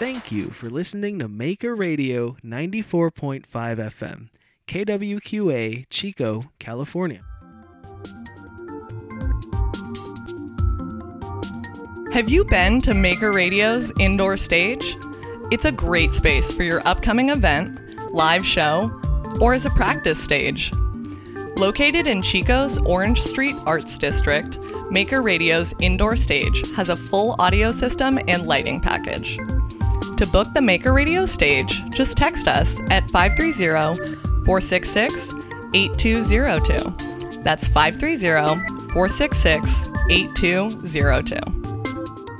Thank you for listening to Maker Radio 94.5 FM, KWQA, Chico, California. Have you been to Maker Radio's indoor stage? It's a great space for your upcoming event, live show, or as a practice stage. Located in Chico's Orange Street Arts District, Maker Radio's indoor stage has a full audio system and lighting package. To book the Maker Radio stage, just text us at 530-466-8202. That's 530-466-8202.